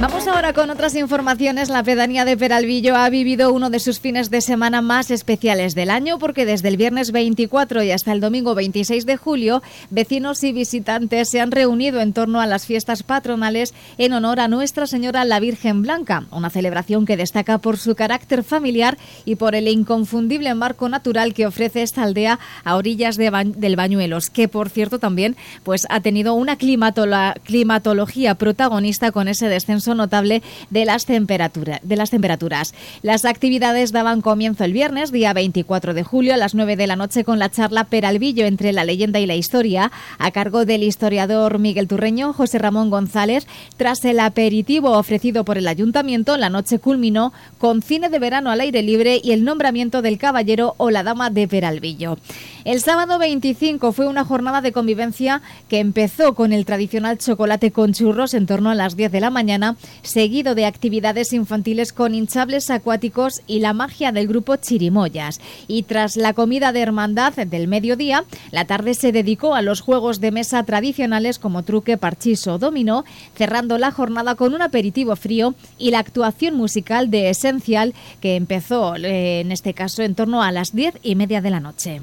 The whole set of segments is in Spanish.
Vamos ahora con otras informaciones. La pedanía de Peralvillo ha vivido uno de sus fines de semana más especiales del año porque desde el viernes 24 y hasta el domingo 26 de julio, vecinos y visitantes se han reunido en torno a las fiestas patronales en honor a Nuestra Señora la Virgen Blanca, una celebración que destaca por su carácter familiar y por el inconfundible marco natural que ofrece esta aldea a orillas del Bañuelos, que por cierto también pues ha tenido una climatología protagonista con ese descenso notable de las temperaturas. Las actividades daban comienzo el viernes, día 24 de julio, a las 9 de la noche con la charla Peralvillo entre la leyenda y la historia, a cargo del historiador Miguel Turreño, José Ramón González. Tras el aperitivo ofrecido por el ayuntamiento, la noche culminó con cine de verano al aire libre y el nombramiento del caballero o la dama de Peralvillo. El sábado 25 fue una jornada de convivencia que empezó con el tradicional chocolate con churros en torno a las 10 de la mañana, seguido de actividades infantiles con hinchables acuáticos y la magia del grupo Chirimoyas. Y tras la comida de hermandad del mediodía, la tarde se dedicó a los juegos de mesa tradicionales como truque, parchís o dominó, cerrando la jornada con un aperitivo frío y la actuación musical de Esencial, que empezó en este caso en torno a las 10:30 de la noche.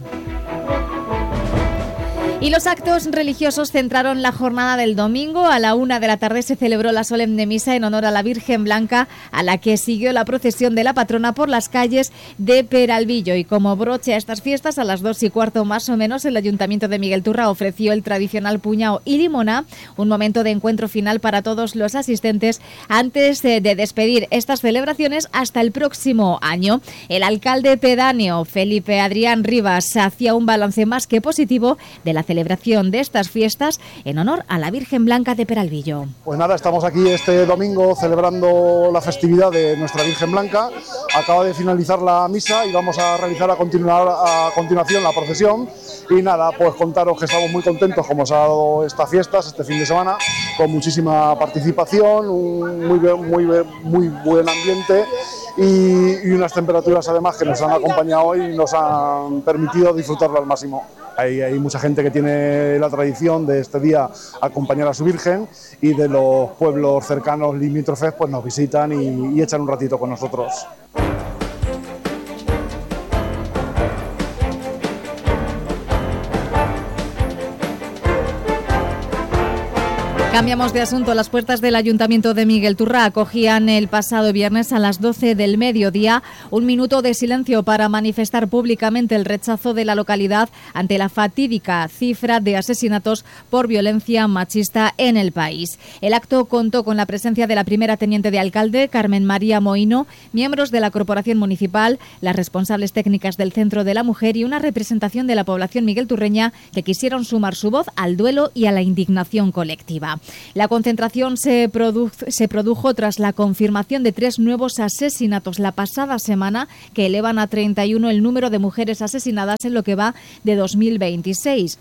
Y los actos religiosos centraron la jornada del domingo. A la 1 de la tarde se celebró la solemne misa en honor a la Virgen Blanca, a la que siguió la procesión de la patrona por las calles de Peralvillo. Y como broche a estas fiestas, a las 2:15 más o menos, el Ayuntamiento de Miguel Turra ofreció el tradicional puñao y limona, un momento de encuentro final para todos los asistentes antes de despedir estas celebraciones hasta el próximo año. El alcalde pedáneo, Felipe Adrián Rivas, hacía un balance más que positivo de la celebración de estas fiestas en honor a la Virgen Blanca de Peralvillo. Pues nada, estamos aquí este domingo celebrando la festividad de nuestra Virgen Blanca. Acaba de finalizar la misa y vamos a realizar a continuación la procesión. Y nada, pues contaros que estamos muy contentos como se ha dado estas fiestas, este fin de semana, con muchísima participación, un muy buen ambiente y unas temperaturas además que nos han acompañado y nos han permitido disfrutarlo al máximo. Hay mucha gente que tiene la tradición de este día acompañar a su Virgen y de los pueblos cercanos limítrofes pues nos visitan y echan un ratito con nosotros. Cambiamos de asunto. Las puertas del Ayuntamiento de Miguel Turra acogían el pasado viernes a las 12 del mediodía un minuto de silencio para manifestar públicamente el rechazo de la localidad ante la fatídica cifra de asesinatos por violencia machista en el país. El acto contó con la presencia de la primera teniente de alcalde, Carmen María Moino, miembros de la Corporación Municipal, las responsables técnicas del Centro de la Mujer y una representación de la población miguelturreña que quisieron sumar su voz al duelo y a la indignación colectiva. La concentración se produjo tras la confirmación de 3 nuevos asesinatos la pasada semana, que elevan a 31 el número de mujeres asesinadas en lo que va de 2026,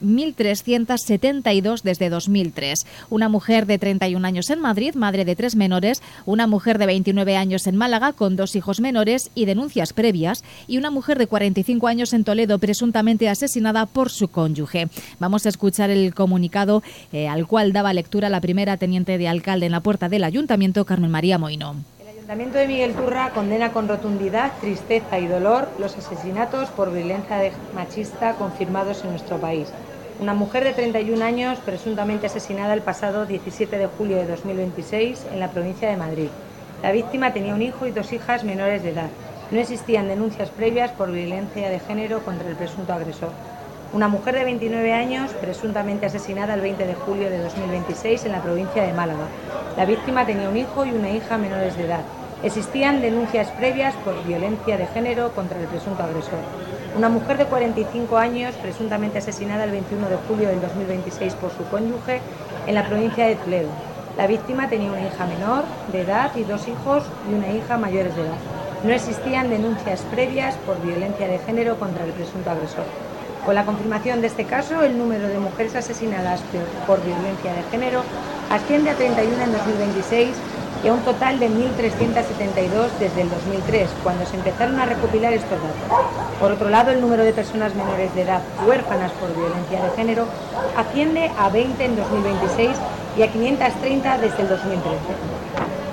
1.372 desde 2003. Una mujer de 31 años en Madrid, madre de 3 menores, una mujer de 29 años en Málaga con 2 hijos menores y denuncias previas, y una mujer de 45 años en Toledo presuntamente asesinada por su cónyuge. Vamos a escuchar el comunicado al cual daba lectura la primera teniente de alcalde en la puerta del Ayuntamiento, Carmen María Moino. El Ayuntamiento de Miguel Turra condena con rotundidad, tristeza y dolor los asesinatos por violencia machista confirmados en nuestro país. Una mujer de 31 años presuntamente asesinada el pasado 17 de julio de 2026 en la provincia de Madrid. La víctima tenía un hijo y 2 hijas menores de edad. No existían denuncias previas por violencia de género contra el presunto agresor. Una mujer de 29 años, presuntamente asesinada el 20 de julio de 2026 en la provincia de Málaga. La víctima tenía un hijo y una hija menores de edad. Existían denuncias previas por violencia de género contra el presunto agresor. Una mujer de 45 años, presuntamente asesinada el 21 de julio del 2026 por su cónyuge en la provincia de Toledo. La víctima tenía una hija menor de edad y 2 hijos y una hija mayores de edad. No existían denuncias previas por violencia de género contra el presunto agresor. Con la confirmación de este caso, el número de mujeres asesinadas por violencia de género asciende a 31 en 2026 y a un total de 1.372 desde el 2003, cuando se empezaron a recopilar estos datos. Por otro lado, el número de personas menores de edad huérfanas por violencia de género asciende a 20 en 2026 y a 530 desde el 2013.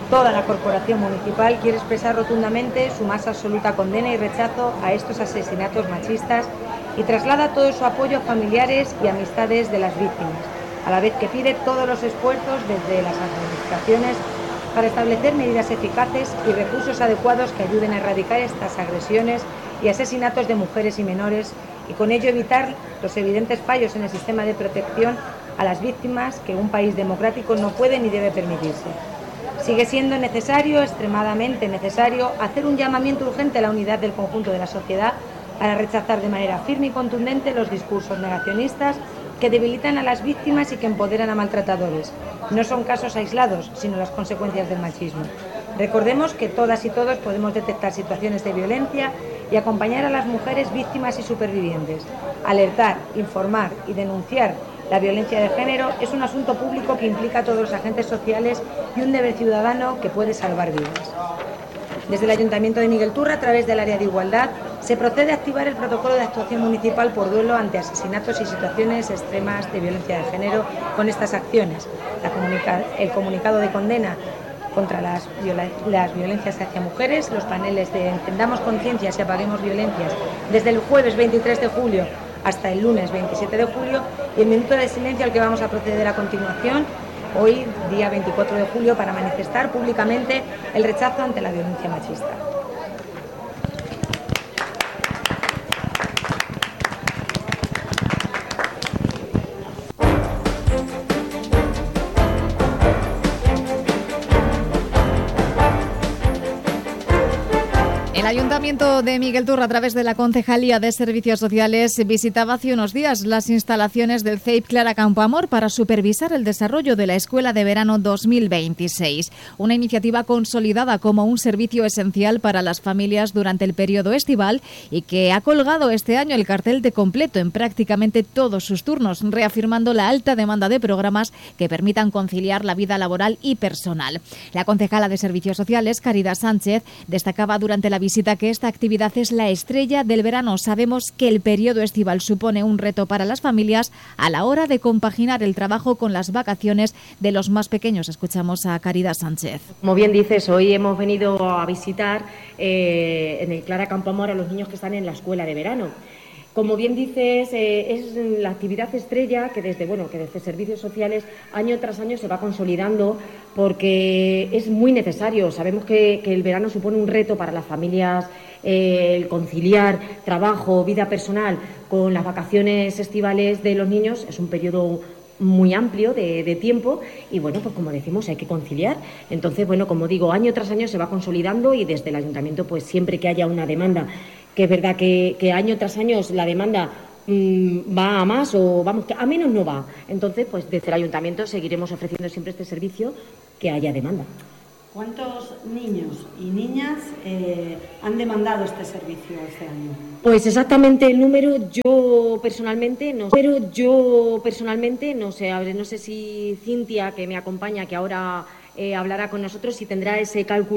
Toda la corporación municipal quiere expresar rotundamente su más absoluta condena y rechazo a estos asesinatos machistas y traslada todo su apoyo a familiares y amistades de las víctimas, a la vez que pide todos los esfuerzos desde las administraciones para establecer medidas eficaces y recursos adecuados que ayuden a erradicar estas agresiones y asesinatos de mujeres y menores y con ello evitar los evidentes fallos en el sistema de protección a las víctimas que un país democrático no puede ni debe permitirse. Sigue siendo necesario, extremadamente necesario, hacer un llamamiento urgente a la unidad del conjunto de la sociedad para rechazar de manera firme y contundente los discursos negacionistas que debilitan a las víctimas y que empoderan a maltratadores. No son casos aislados, sino las consecuencias del machismo. Recordemos que todas y todos podemos detectar situaciones de violencia y acompañar a las mujeres víctimas y supervivientes. Alertar, informar y denunciar la violencia de género es un asunto público que implica a todos los agentes sociales y un deber ciudadano que puede salvar vidas. Desde el Ayuntamiento de Miguel Turra, a través del área de igualdad, se procede a activar el protocolo de actuación municipal por duelo ante asesinatos y situaciones extremas de violencia de género con estas acciones. El comunicado de condena contra las violencias hacia mujeres, los paneles de Encendamos Conciencias y Apaguemos Violencias desde el jueves 23 de julio hasta el lunes 27 de julio y el minuto de silencio al que vamos a proceder a continuación, hoy, día 24 de julio, para manifestar públicamente el rechazo ante la violencia machista. El Ayuntamiento de Miguel Turra, a través de la Concejalía de Servicios Sociales, visitaba hace unos días las instalaciones del CEIP Clara Campoamor para supervisar el desarrollo de la Escuela de Verano 2026, una iniciativa consolidada como un servicio esencial para las familias durante el periodo estival y que ha colgado este año el cartel de completo en prácticamente todos sus turnos, reafirmando la alta demanda de programas que permitan conciliar la vida laboral y personal. La concejala de Servicios Sociales, Caridad Sánchez, destacaba durante la visita que esta actividad es la estrella del verano. Sabemos que el periodo estival supone un reto para las familias a la hora de compaginar el trabajo con las vacaciones de los más pequeños. Escuchamos a Caridad Sánchez. Como bien dices, hoy hemos venido a visitar en el Clara Campoamor a los niños que están en la escuela de verano. Como bien dices, es la actividad estrella que desde Servicios Sociales año tras año se va consolidando porque es muy necesario. Sabemos que el verano supone un reto para las familias, el conciliar trabajo, vida personal con las vacaciones estivales de los niños. Es un periodo muy amplio de tiempo y pues como decimos, hay que conciliar. Entonces, como digo, año tras año se va consolidando y desde el Ayuntamiento, pues siempre que haya una demanda, que es verdad que año tras año la demanda va a más o que a menos no va. Entonces, pues desde el Ayuntamiento seguiremos ofreciendo siempre este servicio que haya demanda. ¿Cuántos niños y niñas han demandado este servicio este año? Pues exactamente el número yo personalmente no sé, no sé si Cintia, que me acompaña, que ahora hablará con nosotros, si tendrá ese cálculo